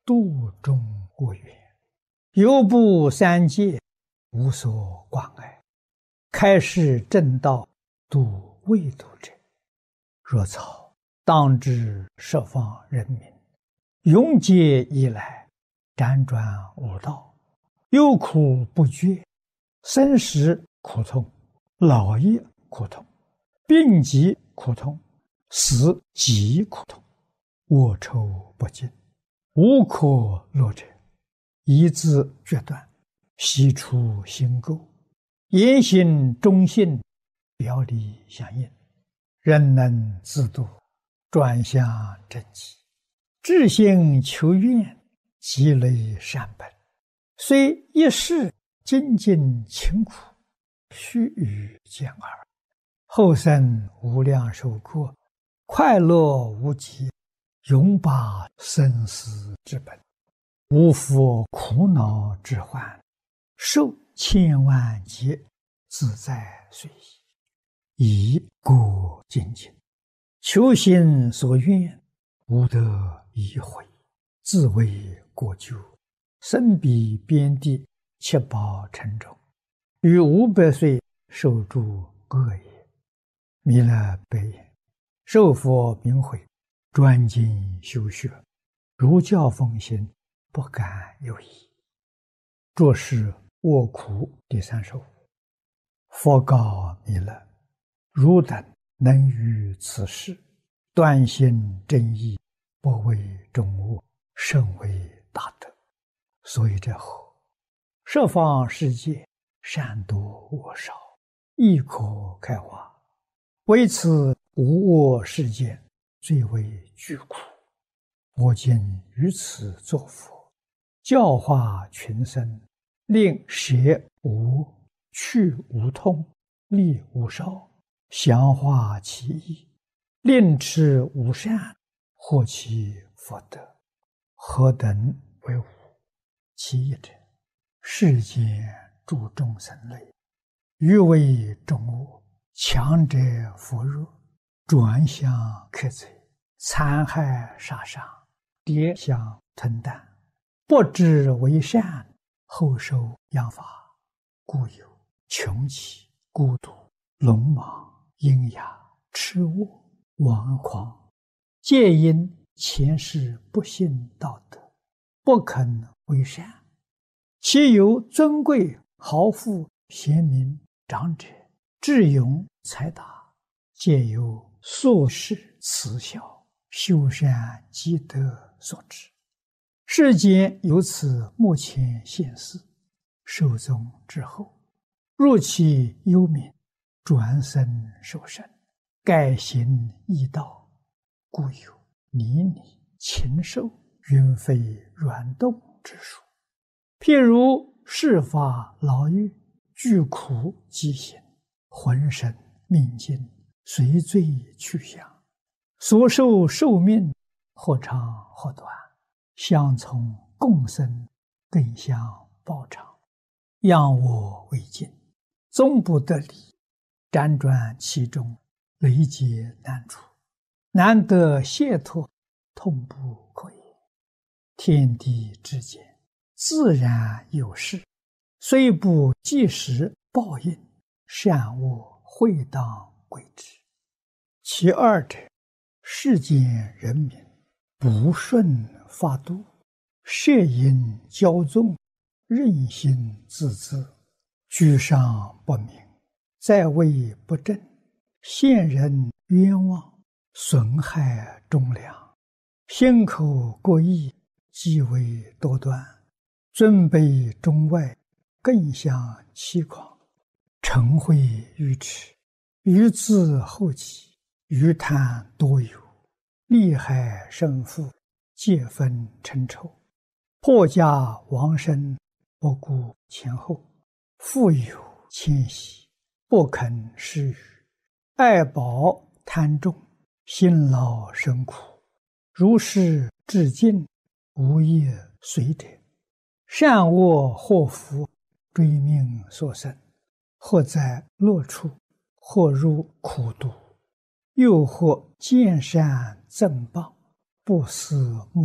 度众无缘，犹布三界，无所关爱，开示正道，度未度者。若草，当知十方人民，永劫以来，辗转无道，忧苦不绝，生时苦痛，老也苦痛，病疾苦痛，死极苦痛，卧愁不尽，无可乐者，一字决断，悉出心垢，言行忠信，表里相应，人能自度，转向正极，至心求愿，积累善本，虽一世精进勤苦，须臾见耳，后生无量寿过，快乐无极，永拔生死之本，无复苦恼之患，受千万劫，自在随意，以过精进，求心所愿，无得已悔，自为过咎，身比边地，七宝沉重，于500岁受诸恶业。弥勒悲言：受佛明慧，专精修学，如教奉行，不敢有疑。作是卧苦第35。佛告弥勒：汝等能于此事，断心正义，不为众恶，甚为大德。所以者何？十方世界，善多恶少，亦可开化。为此无我世间，最为巨苦。我今于此作佛，教化群生，令舍无、去无痛，利无少，详化其意，令持无善，获其福德。何等为无？其一者，世间诸众生类，欲为众恶，强者扶弱，转向克贼，残害杀伤，跌相吞啖，不知为善，后受殃罚，故有穷奇、孤独、鲁莽、阴哑、痴卧、顽狂，皆因前世不信道德，不肯为善。其有尊贵、豪富、贤明、长者、智勇、才达，皆由宿世慈孝、修善积德所致。世间由此目前现世，寿终之后，入其幽冥，转生受生，改行异道，故有泥泞、禽兽、云飞软动之术。譬如世法牢狱，具苦疾行，浑身命尽，随罪去向，所受寿命或长或短，相从共生，更相报偿，仰我为镜，终不得离，辗转其中，累劫难除，难得解脱，痛不可言。天地之间，自然有事，虽不即时报应，善恶会当归之。其二者，世间人民不顺法度，摄引骄纵，任性自恣，居上不明，在位不正，陷人冤枉，损害忠良，心口过意，极为多端，尊卑中外，更相欺诳，嗔恚愚痴，愚自后己，愚贪多有，利害胜负，皆分成仇，破家亡身，不顾前后，富有谦息，不肯施予，爱宝贪重，辛劳生苦，如是至尽，无业随者，善恶祸福，追命所生，或在乐处，或入苦毒，又或见善赠报，不思